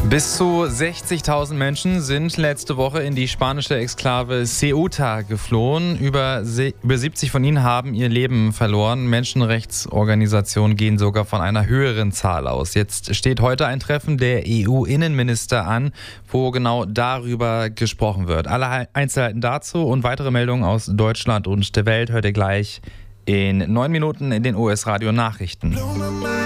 Bis zu 60.000 Menschen sind letzte Woche in die spanische Exklave Ceuta geflohen. Über 70 von ihnen haben ihr Leben verloren. Menschenrechtsorganisationen gehen sogar von einer höheren Zahl aus. Jetzt steht heute ein Treffen der EU-Innenminister an, wo genau darüber gesprochen wird. Alle Einzelheiten dazu und weitere Meldungen aus Deutschland und der Welt hört ihr gleich in 9 Minuten in den US Radio Nachrichten.